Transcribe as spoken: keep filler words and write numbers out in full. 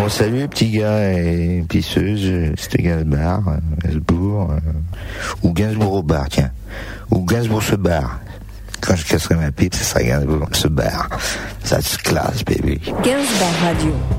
Bon, salut, petit gars et pisseuse, c'était Gainsbourg, Gainsbourg, euh, ou Gainsbourg au bar, tiens. Ou Gainsbourg se barre. Quand je casserai ma pipe, ça sera Gainsbourg se barre. Ça se classe, baby. Gainsbourg Radio.